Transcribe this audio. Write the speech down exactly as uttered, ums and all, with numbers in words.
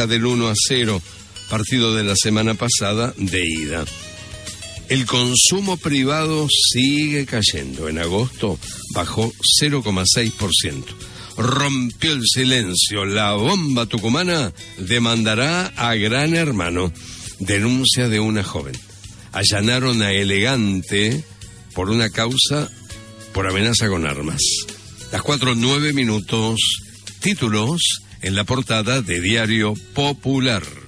ventaja del uno a cero, partido de la semana pasada de ida. El consumo privado sigue cayendo. En agosto bajó cero coma seis por ciento. Rompió el silencio. La bomba tucumana demandará a Gran Hermano. Denuncia de una joven. Allanaron a Elegante por una causa por amenaza con armas. Las cuatro nueve minutos. Títulos en la portada de Diario Popular.